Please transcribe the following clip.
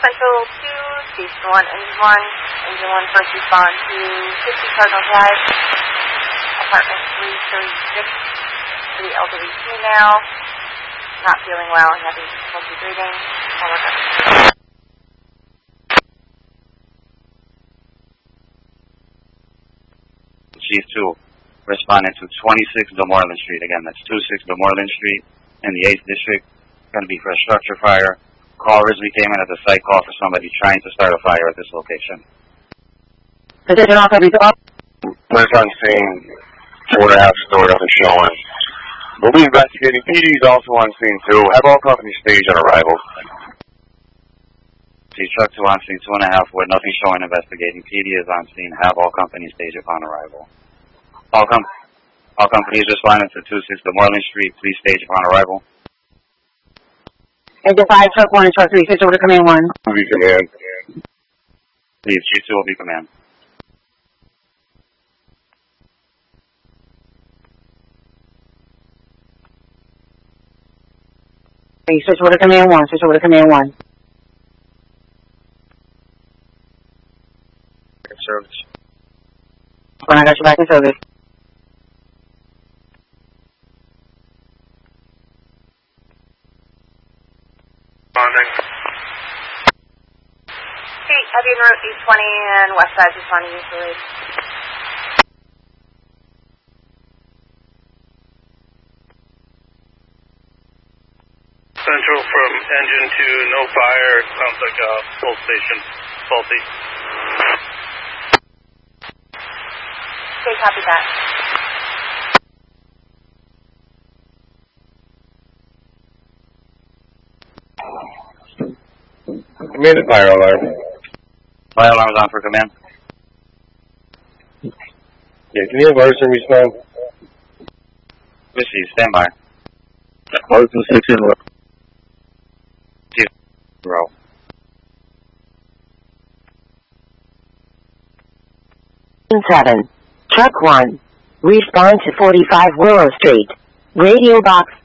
Central 2, Station 1, Engine 1. Engine 1 first respond to 50 Cardinal Drive, apartment 336, for the elderly female, not feeling well and having difficulty breathing. Chief 2, responding to 26 DeMorland Street. Again, that's 26 DeMorland Street in the 8th District. Going to be for a structure fire. Call originally came in as a site call for somebody trying to start a fire at this location. Position off every top. Went on scene, 2.5 story up and showing. We'll be investigating. PD is also on scene too. Have all companies stage on arrival. See truck 2 on scene, 2.5 with nothing showing investigating. PD is on scene. Have all companies stage upon arrival. All companies responding to 26 DeMorland Street. Please stage upon arrival. Engine 5, truck 1 and truck 3, switch over to command 1. Will be command. Please, Chief 2 will be command. Please switch over to command 1, switch over to command 1. Service. When I got you back in service. Responding. Hey, heavy in Route 820 and West Side responding easily. Central from engine to no fire. Sounds like a full station faulty. Okay, copy that. Command and fire alarm. Fire alarm is on for command. Yeah, can you have arson respond? Receive, stand by. Arson 6 in row. Seven. Truck 1. Respond to 45 Willow Street. Radio box